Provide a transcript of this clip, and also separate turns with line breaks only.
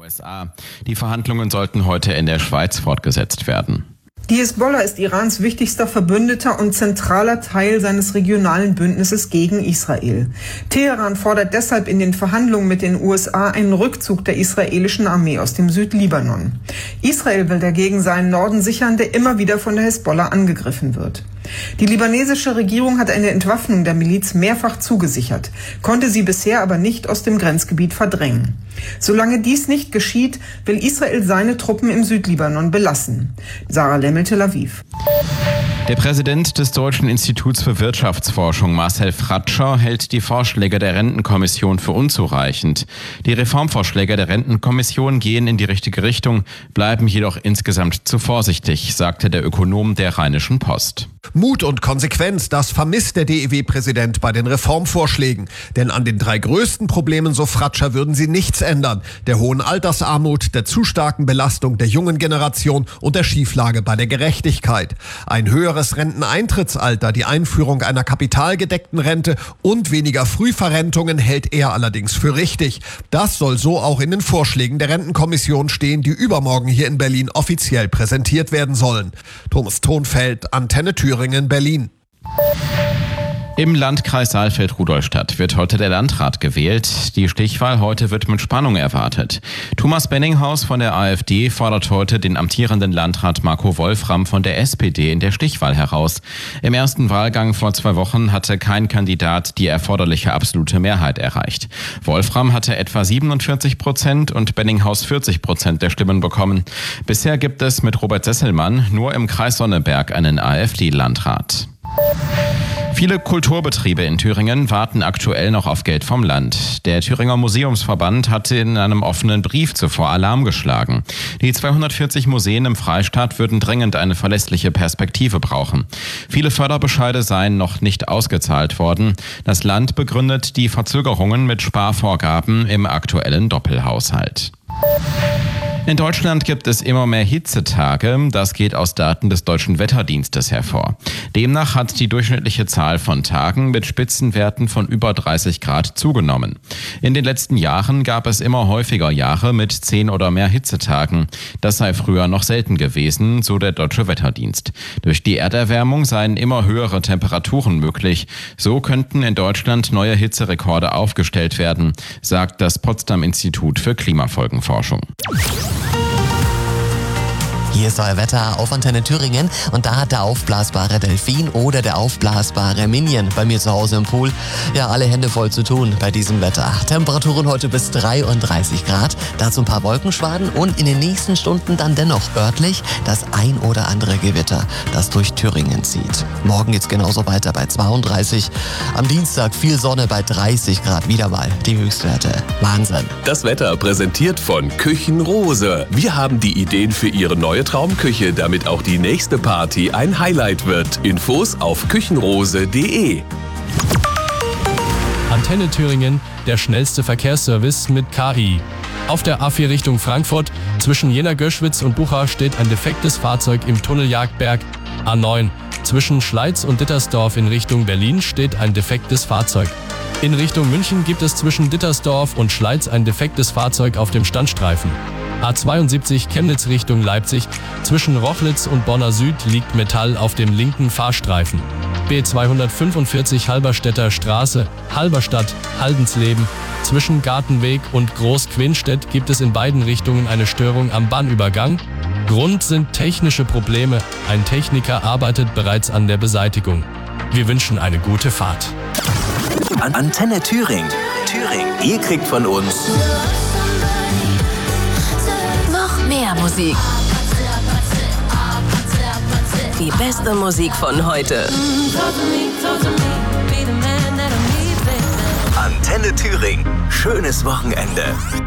USA. Die Verhandlungen sollten heute in der Schweiz fortgesetzt werden.
Die Hisbollah ist Irans wichtigster Verbündeter und zentraler Teil seines regionalen Bündnisses gegen Israel. Teheran fordert deshalb in den Verhandlungen mit den USA einen Rückzug der israelischen Armee aus dem Südlibanon. Israel will dagegen seinen Norden sichern, der immer wieder von der Hisbollah angegriffen wird. Die libanesische Regierung hat eine Entwaffnung der Miliz mehrfach zugesichert, konnte sie bisher aber nicht aus dem Grenzgebiet verdrängen. Solange dies nicht geschieht, will Israel seine Truppen im Südlibanon belassen. Sarah Lemmel, Tel Aviv.
Der Präsident des Deutschen Instituts für Wirtschaftsforschung, Marcel Fratscher, hält die Vorschläge der Rentenkommission für unzureichend. Die Reformvorschläge der Rentenkommission gehen in die richtige Richtung, bleiben jedoch insgesamt zu vorsichtig, sagte der Ökonom der Rheinischen Post.
Mut und Konsequenz, das vermisst der DEW-Präsident bei den Reformvorschlägen. Denn an den 3 größten Problemen, so Fratscher, würden sie nichts ändern. Der hohen Altersarmut, der zu starken Belastung der jungen Generation und der Schieflage bei der Gerechtigkeit. Ein höheres Renteneintrittsalter, die Einführung einer kapitalgedeckten Rente und weniger Frühverrentungen hält er allerdings für richtig. Das soll so auch in den Vorschlägen der Rentenkommission stehen, die übermorgen hier in Berlin offiziell präsentiert werden sollen. Thomas Thonfeld, Antenne Thüringen, Berlin.
Im Landkreis Saalfeld-Rudolstadt wird heute der Landrat gewählt. Die Stichwahl heute wird mit Spannung erwartet. Thomas Benninghaus von der AfD fordert heute den amtierenden Landrat Marco Wolfram von der SPD in der Stichwahl heraus. Im ersten Wahlgang vor 2 Wochen hatte kein Kandidat die erforderliche absolute Mehrheit erreicht. Wolfram hatte etwa 47% und Benninghaus 40% der Stimmen bekommen. Bisher gibt es mit Robert Sesselmann nur im Kreis Sonneberg einen AfD-Landrat. Viele Kulturbetriebe in Thüringen warten aktuell noch auf Geld vom Land. Der Thüringer Museumsverband hatte in einem offenen Brief zuvor Alarm geschlagen. Die 240 Museen im Freistaat würden dringend eine verlässliche Perspektive brauchen. Viele Förderbescheide seien noch nicht ausgezahlt worden. Das Land begründet die Verzögerungen mit Sparvorgaben im aktuellen Doppelhaushalt. In Deutschland gibt es immer mehr Hitzetage. Das geht aus Daten des Deutschen Wetterdienstes hervor. Demnach hat die durchschnittliche Zahl von Tagen mit Spitzenwerten von über 30 Grad zugenommen. In den letzten Jahren gab es immer häufiger Jahre mit 10 oder mehr Hitzetagen. Das sei früher noch selten gewesen, so der Deutsche Wetterdienst. Durch die Erderwärmung seien immer höhere Temperaturen möglich. So könnten in Deutschland neue Hitzerekorde aufgestellt werden, sagt das Potsdam Institut für Klimafolgenforschung.
Hier ist euer Wetter auf Antenne Thüringen und da hat der aufblasbare Delfin oder der aufblasbare Minion bei mir zu Hause im Pool ja alle Hände voll zu tun bei diesem Wetter. Temperaturen heute bis 33 Grad, dazu ein paar Wolkenschwaden und in den nächsten Stunden dann dennoch örtlich das ein oder andere Gewitter, das durch Thüringen zieht. Morgen geht's genauso weiter bei 32, am Dienstag viel Sonne bei 30 Grad, wieder mal die Höchstwerte. Wahnsinn.
Das Wetter präsentiert von Küchenrose. Wir haben die Ideen für Ihre neue Traumküche, damit auch die nächste Party ein Highlight wird. Infos auf küchenrose.de.
Antenne Thüringen, der schnellste Verkehrsservice mit KI. Auf der A4 Richtung Frankfurt zwischen Jena-Göschwitz und Bucha steht ein defektes Fahrzeug im Tunnel Jagdberg. A9 zwischen Schleiz und Dittersdorf in Richtung Berlin steht ein defektes Fahrzeug. In Richtung München gibt es zwischen Dittersdorf und Schleiz ein defektes Fahrzeug auf dem Standstreifen. A72 Chemnitz Richtung Leipzig. Zwischen Rochlitz und Bonner Süd liegt Metall auf dem linken Fahrstreifen. B245 Halberstädter Straße, Halberstadt, Haldensleben. Zwischen Gartenweg und Groß-Quinstedt gibt es in beiden Richtungen eine Störung am Bahnübergang. Grund sind technische Probleme. Ein Techniker arbeitet bereits an der Beseitigung. Wir wünschen eine gute Fahrt.
Antenne Thüringen. Ihr kriegt von uns
mehr Musik. Die beste Musik von heute.
Antenne Thüringen. Schönes Wochenende.